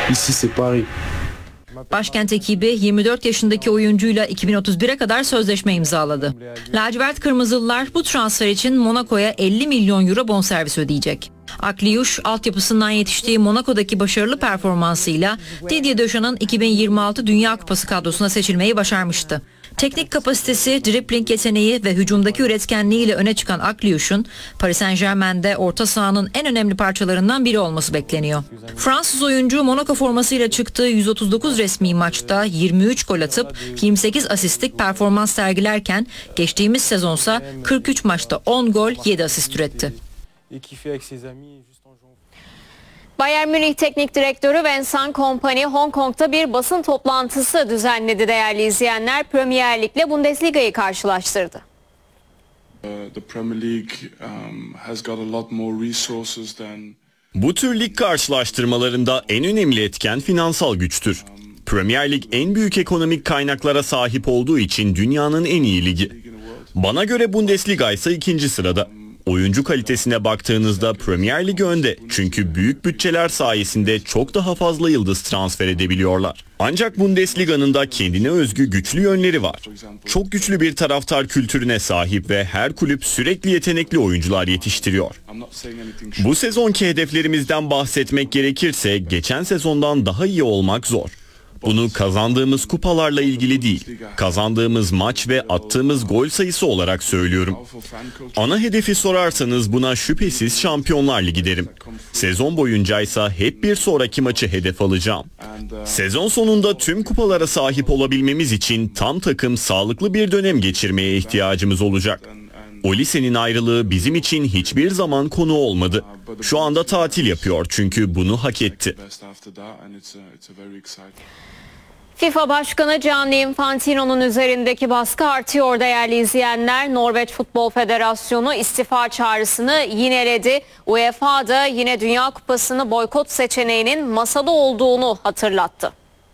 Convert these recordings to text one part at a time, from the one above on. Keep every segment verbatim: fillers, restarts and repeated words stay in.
Ici c'est Paris. Başkent ekibi yirmi dört yaşındaki oyuncuyla iki bin otuz bire kadar sözleşme imzaladı. Lacivert Kırmızılılar bu transfer için Monaco'ya elli milyon euro bonservis ödeyecek. Akliyuş, altyapısından yetiştiği Monaco'daki başarılı performansıyla Didier Deschamps' iki bin yirmi altı Dünya Kupası kadrosuna seçilmeyi başarmıştı. Teknik kapasitesi, dribling yeteneği ve hücumdaki üretkenliğiyle öne çıkan Akliyuş'un Paris Saint-Germain'de orta sahanın en önemli parçalarından biri olması bekleniyor. Fransız oyuncu Monaco formasıyla çıktığı yüz otuz dokuz resmi maçta yirmi üç gol atıp yirmi sekiz asistlik performans sergilerken geçtiğimiz sezonsa kırk üç maçta on gol yedi asist üretti. Bayern Münih Teknik Direktörü Vincent Kompany Hong Kong'ta bir basın toplantısı düzenledi değerli izleyenler. Premier Lig ile Bundesliga'yı karşılaştırdı. Bu tür lig karşılaştırmalarında en önemli etken finansal güçtür. Premier Lig en büyük ekonomik kaynaklara sahip olduğu için dünyanın en iyi ligi. Bana göre Bundesliga ise ikinci sırada. Oyuncu kalitesine baktığınızda Premier Lig önde. Çünkü büyük bütçeler sayesinde çok daha fazla yıldız transfer edebiliyorlar. Ancak Bundesliga'nın da kendine özgü güçlü yönleri var. Çok güçlü bir taraftar kültürüne sahip ve her kulüp sürekli yetenekli oyuncular yetiştiriyor. Bu sezonki hedeflerimizden bahsetmek gerekirse geçen sezondan daha iyi olmak zor. Bunu kazandığımız kupalarla ilgili değil, kazandığımız maç ve attığımız gol sayısı olarak söylüyorum. Ana hedefi sorarsanız buna şüphesiz Şampiyonlar Ligi derim. Sezon boyuncaysa hep bir sonraki maçı hedef alacağım. Sezon sonunda tüm kupalara sahip olabilmemiz için tam takım sağlıklı bir dönem geçirmeye ihtiyacımız olacak. Olise'nin ayrılığı bizim için hiçbir zaman konu olmadı. Şu anda tatil yapıyor çünkü bunu hak etti. FIFA Başkanı Gianni Infantino'nun üzerindeki baskı artıyor değerli izleyenler. Norveç Futbol Federasyonu istifa çağrısını yineledi. UEFA da yine Dünya Kupası'nı boykot seçeneğinin masada olduğunu hatırlattı.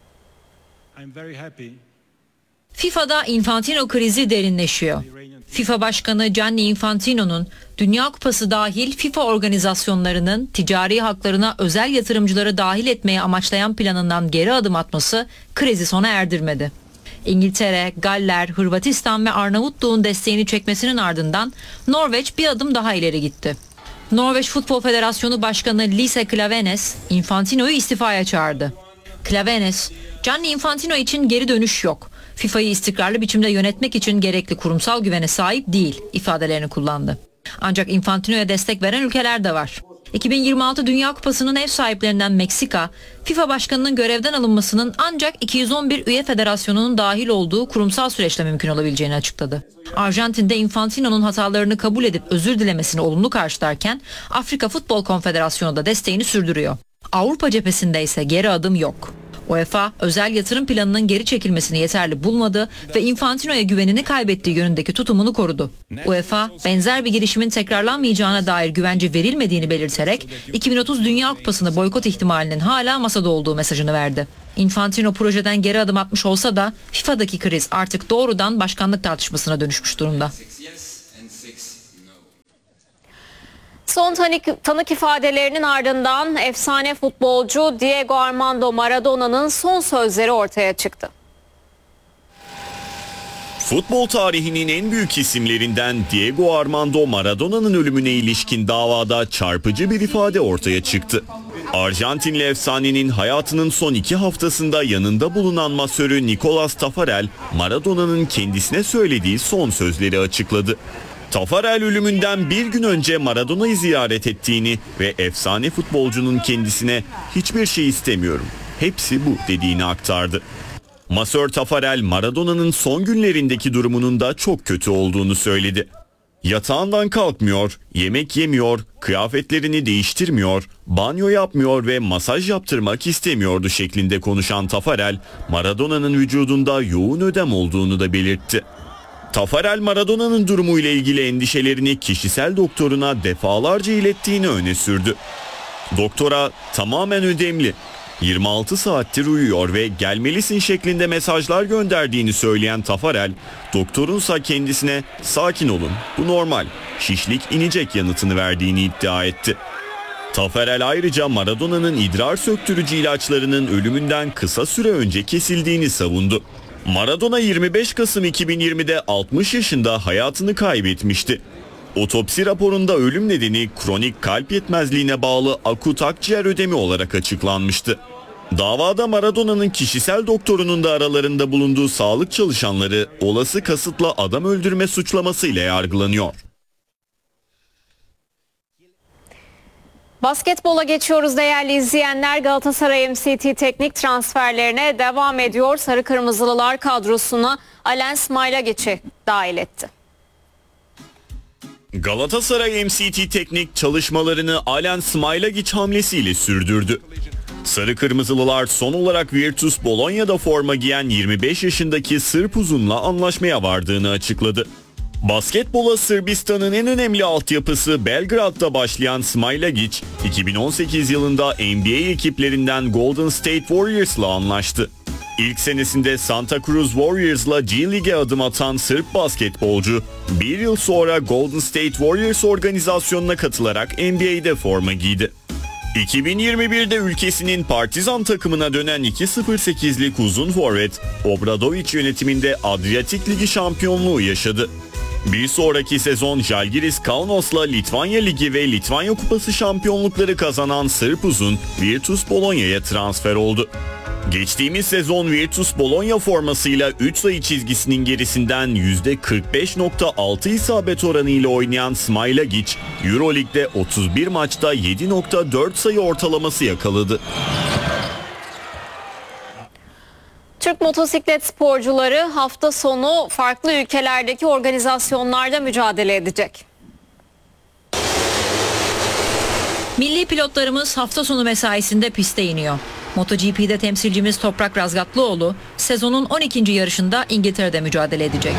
FIFA'da Infantino krizi derinleşiyor. FIFA Başkanı Gianni Infantino'nun Dünya Kupası dahil FIFA organizasyonlarının ticari haklarına özel yatırımcıları dahil etmeye amaçlayan planından geri adım atması krizi sona erdirmedi. İngiltere, Galler, Hırvatistan ve Arnavutluğun desteğini çekmesinin ardından Norveç bir adım daha ileri gitti. Norveç Futbol Federasyonu Başkanı Lise Klaveness, Infantino'yu istifaya çağırdı. Klaveness, Gianni Infantino için geri dönüş yok. FIFA'yı istikrarlı biçimde yönetmek için gerekli kurumsal güvene sahip değil ifadelerini kullandı. Ancak Infantino'ya destek veren ülkeler de var. iki bin yirmi altı Dünya Kupası'nın ev sahiplerinden Meksika, FIFA Başkanı'nın görevden alınmasının ancak iki yüz on bir üye federasyonunun dahil olduğu kurumsal süreçle mümkün olabileceğini açıkladı. Arjantin'de Infantino'nun hatalarını kabul edip özür dilemesini olumlu karşılarken Afrika Futbol Konfederasyonu da desteğini sürdürüyor. Avrupa cephesinde ise geri adım yok. UEFA, özel yatırım planının geri çekilmesini yeterli bulmadı ve Infantino'ya güvenini kaybettiği yönündeki tutumunu korudu. UEFA, benzer bir girişimin tekrarlanmayacağına dair güvence verilmediğini belirterek iki bin otuz Dünya Kupası'nı boykot ihtimalinin hala masada olduğu mesajını verdi. Infantino projeden geri adım atmış olsa da FIFA'daki kriz artık doğrudan başkanlık tartışmasına dönüşmüş durumda. Son tanık, tanık ifadelerinin ardından efsane futbolcu Diego Armando Maradona'nın son sözleri ortaya çıktı. Futbol tarihinin en büyük isimlerinden Diego Armando Maradona'nın ölümüne ilişkin davada çarpıcı bir ifade ortaya çıktı. Arjantinli efsanenin hayatının son iki haftasında yanında bulunan masörü Nicolas Taffarel, Maradona'nın kendisine söylediği son sözleri açıkladı. Taffarel ölümünden bir gün önce Maradona'yı ziyaret ettiğini ve efsane futbolcunun kendisine "hiçbir şey istemiyorum, hepsi bu" dediğini aktardı. Masör Taffarel, Maradona'nın son günlerindeki durumunun da çok kötü olduğunu söyledi. Yatağından kalkmıyor, yemek yemiyor, kıyafetlerini değiştirmiyor, banyo yapmıyor ve masaj yaptırmak istemiyordu şeklinde konuşan Taffarel, Maradona'nın vücudunda yoğun ödem olduğunu da belirtti. Taffarel, Maradona'nın durumuyla ilgili endişelerini kişisel doktoruna defalarca ilettiğini öne sürdü. Doktora "tamamen ödemli, yirmi altı saattir uyuyor ve gelmelisin" şeklinde mesajlar gönderdiğini söyleyen Taffarel, doktorunsa kendisine "sakin olun, bu normal, şişlik inecek" yanıtını verdiğini iddia etti. Taffarel ayrıca Maradona'nın idrar söktürücü ilaçlarının ölümünden kısa süre önce kesildiğini savundu. Maradona yirmi beş Kasım iki bin yirmide altmış yaşında hayatını kaybetmişti. Otopsi raporunda ölüm nedeni kronik kalp yetmezliğine bağlı akut akciğer ödemi olarak açıklanmıştı. Davada Maradona'nın kişisel doktorunun da aralarında bulunduğu sağlık çalışanları olası kasıtla adam öldürme suçlamasıyla yargılanıyor. Basketbola geçiyoruz değerli izleyenler. Galatasaray M C T teknik transferlerine devam ediyor. Sarı Kırmızılılar kadrosuna Alen Smailagić'i dahil etti. Galatasaray M C T teknik çalışmalarını Alen Smailagić hamlesiyle sürdürdü. Sarı Kırmızılılar son olarak Virtus Bologna'da forma giyen yirmi beş yaşındaki Sırp uzunla anlaşmaya vardığını açıkladı. Basketbola Sırbistan'ın en önemli altyapısı Belgrad'da başlayan Smailagić, iki bin on sekiz yılında N B A ekiplerinden Golden State Warriors'la anlaştı. İlk senesinde Santa Cruz Warriors'la G League'e adım atan Sırp basketbolcu, bir yıl sonra Golden State Warriors organizasyonuna katılarak N B A'de forma giydi. iki bin yirmi birde ülkesinin Partizan takımına dönen iki sıfır sekizlik uzun forvet, Obradović yönetiminde Adriatik Ligi şampiyonluğu yaşadı. Bir sonraki sezon Žalgiris Kaunos'la Litvanya Ligi ve Litvanya Kupası şampiyonlukları kazanan Sırp uzun Virtus Bologna'ya transfer oldu. Geçtiğimiz sezon Virtus Bologna formasıyla üç sayı çizgisinin gerisinden yüzde kırk beş nokta altı isabet oranıyla oynayan Smailagić, Euroleague'de otuz bir maçta yedi nokta dört sayı ortalaması yakaladı. Türk motosiklet sporcuları hafta sonu farklı ülkelerdeki organizasyonlarda mücadele edecek. Milli pilotlarımız hafta sonu mesaisinde piste iniyor. MotoGP'de temsilcimiz Toprak Razgatlıoğlu sezonun on ikinci yarışında İngiltere'de mücadele edecek.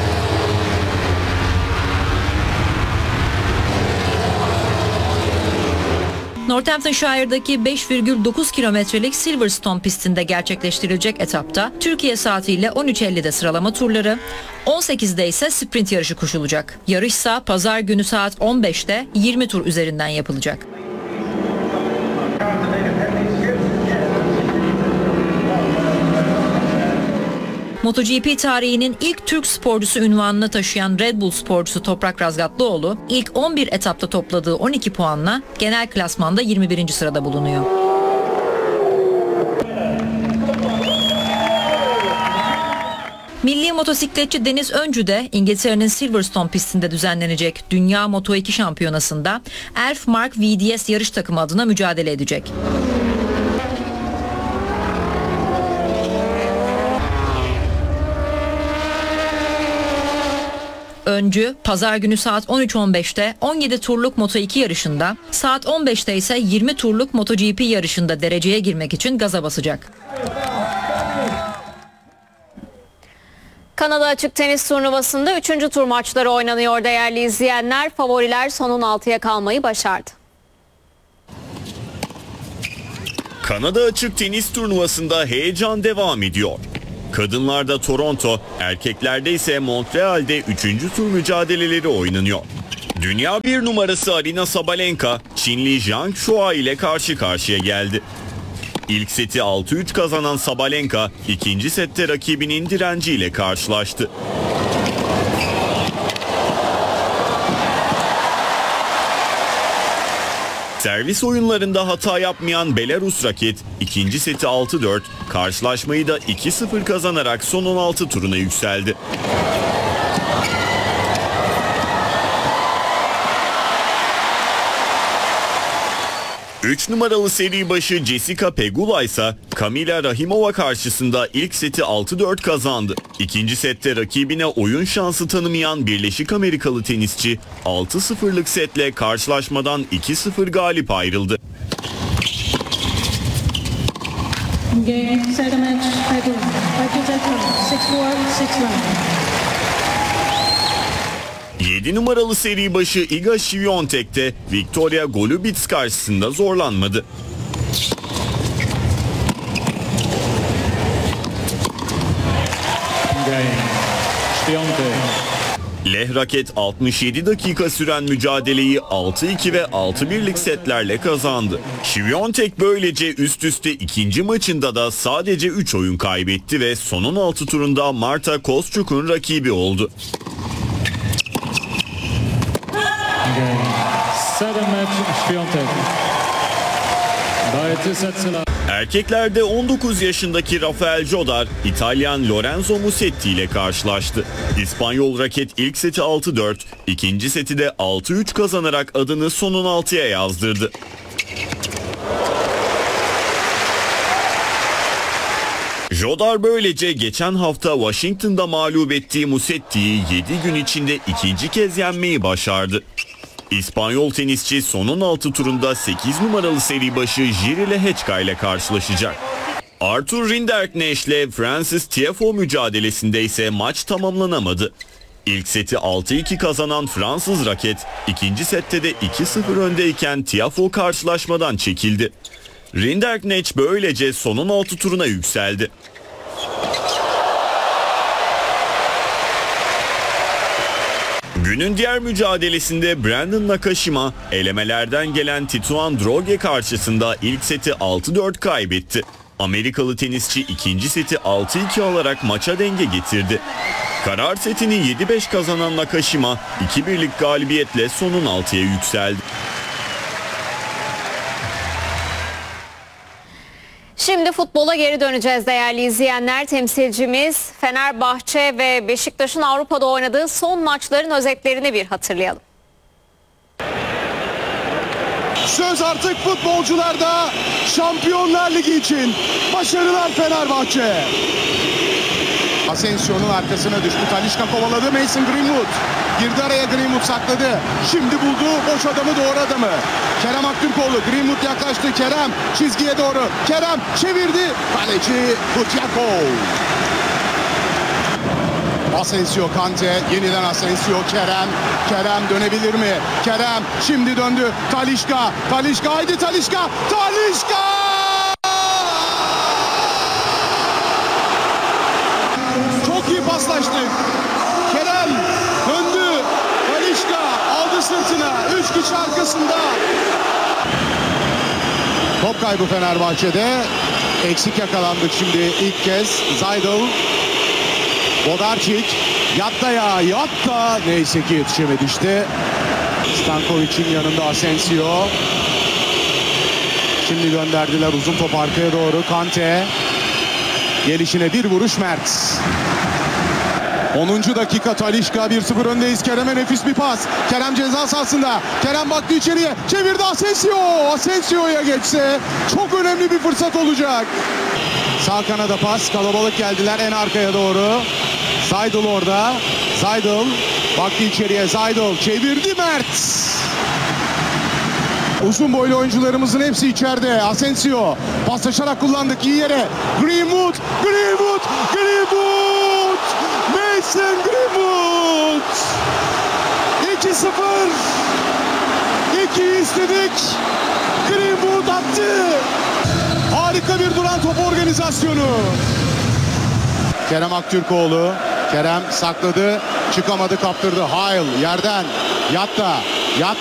Northamptonshire'daki beş virgül dokuz kilometrelik Silverstone pistinde gerçekleştirilecek etapta Türkiye saatiyle on üç ellide sıralama turları, on sekizde ise sprint yarışı koşulacak. Yarışsa pazar günü saat on beşte yirmi tur üzerinden yapılacak. MotoGP tarihinin ilk Türk sporcusu unvanını taşıyan Red Bull sporcusu Toprak Razgatlıoğlu ilk on bir etapta topladığı on iki puanla genel klasmanda yirmi birinci sırada bulunuyor. Milli motosikletçi Deniz Öncü de İngiltere'nin Silverstone pistinde düzenlenecek Dünya Moto iki Şampiyonası'nda Elf Mark V D S yarış takımı adına mücadele edecek. Öncü pazar günü saat on üç on beşte on yedi turluk Moto iki yarışında, saat on beşte ise yirmi turluk MotoGP yarışında dereceye girmek için gaza basacak. Kanada Açık Tenis Turnuvası'nda üçüncü tur maçları oynanıyor değerli izleyenler. Favoriler son on altıya kalmayı başardı. Kanada Açık Tenis Turnuvası'nda heyecan devam ediyor. Kadınlarda Toronto, erkeklerde ise Montreal'de üçüncü tur mücadeleleri oynanıyor. Dünya bir numarası Aryna Sabalenka, Çinli Zhang Shuai ile karşı karşıya geldi. İlk seti altı üç kazanan Sabalenka, ikinci sette rakibinin direnciyle karşılaştı. Servis oyunlarında hata yapmayan Belarus raket ikinci seti altı dört, karşılaşmayı da iki sıfır kazanarak son on altı turuna yükseldi. üç numaralı seri başı Jessica Pegula ise Kamila Rahimova karşısında ilk seti altı dört kazandı. İkinci sette rakibine oyun şansı tanımayan Birleşik Amerikalı tenisçi altı sıfırlık setle karşılaşmadan iki sıfır galip ayrıldı. yedi numaralı seri başı Iga Świątek de Victoria Golubic karşısında zorlanmadı. Leh raket altmış yedi dakika süren mücadeleyi altı iki ve altı birlik setlerle kazandı. Świątek böylece üst üste ikinci maçında da sadece üç oyun kaybetti ve sonun altı turunda Marta Kostyuk'un rakibi oldu. Erkeklerde on dokuz yaşındaki Rafael Jodar, İtalyan Lorenzo Musetti ile karşılaştı. İspanyol raket ilk seti altı dört, ikinci seti de altı üç kazanarak adını sonun altıya yazdırdı. Jodar böylece geçen hafta Washington'da mağlup ettiği Musetti'yi yedi gün içinde ikinci kez yenmeyi başardı. İspanyol tenisçi sonun altı turunda sekiz numaralı seri başı Jiří Lehečka ile karşılaşacak. Arthur Rinderknecht ile Francis Tiafoe mücadelesinde ise maç tamamlanamadı. İlk seti altı iki kazanan Fransız raket, ikinci sette de iki sıfır öndeyken Tiafoe karşılaşmadan çekildi. Rinderknecht böylece sonun altı turuna yükseldi. Günün diğer mücadelesinde Brandon Nakashima, elemelerden gelen Tituan Droge karşısında ilk seti altı dört kaybetti. Amerikalı tenisçi ikinci seti altı iki alarak maça denge getirdi. Karar setini yedi beş kazanan Nakashima, iki birlik galibiyetle sonun altıya yükseldi. Şimdi futbola geri döneceğiz değerli izleyenler. Temsilcimiz Fenerbahçe ve Beşiktaş'ın Avrupa'da oynadığı son maçların özetlerini bir hatırlayalım. Söz artık futbolcularda. Şampiyonlar Ligi için başarılar Fenerbahçe. Asensio'nun arkasına düştü. Talisca kovaladı. Mason Greenwood girdi araya, Greenwood sakladı. Şimdi buldu boş adamı, doğru adamı. Kerem Aktürkoğlu, Greenwood yaklaştı. Kerem çizgiye doğru. Kerem çevirdi. Kaleci Butyakov. Asensio, Kante, yeniden Asensio, Kerem. Kerem dönebilir mi? Kerem şimdi döndü. Talisca, Talisca, haydi Talisca. Talisca! Çok iyi paslaştık. Kerem döndü. Talisca aldı sırtına. Üç kişi arkasında. Top kaybı Fenerbahçe'de. Eksik yakalandık şimdi ilk kez. Zaydel. Bodarčić. Yatta ya yatta. Neyse ki yetişemedi işte. Stankovic'in yanında Asensio. Şimdi gönderdiler uzun top arkaya doğru. Kante. Gelişine bir vuruş Mert. onuncu dakika Talisca, bir sıfır öndeyiz. Kerem'e nefis bir pas. Kerem ceza sahasında. Kerem baktı içeriye. Çevirdi Asensio. Asensio'ya geçse çok önemli bir fırsat olacak. Sağ kanada pas. Kalabalık geldiler en arkaya doğru. Zaydel orada. Zaydel baktı içeriye. Zaydel çevirdi Mert. Uzun boylu oyuncularımızın hepsi içeride. Asensio paslaşarak kullandık iyi yere. Greenwood, Greenwood, Greenwood. Mason Greenwood. iki sıfır. iki istedik. Greenwood attı. Harika bir duran top organizasyonu. Kerem Aktürkoğlu. Kerem sakladı. Çıkamadı, kaptırdı. Hail yerden. Yatta.